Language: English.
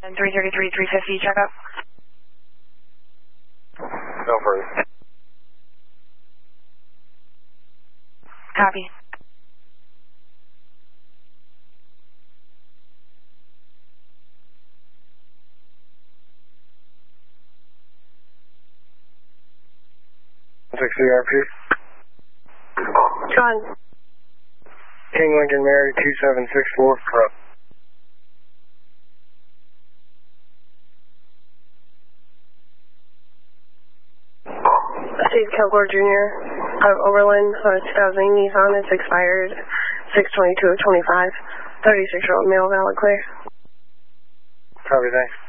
And 333, 350, check up. No further. Copy. CRP. John. King Lincoln Mary 2764 Pro. Steve Kilgore Jr. of Oberlin, 2000 Nissan. It's expired 6/22/25. 36-year-old male, valid clear. Copy, thanks.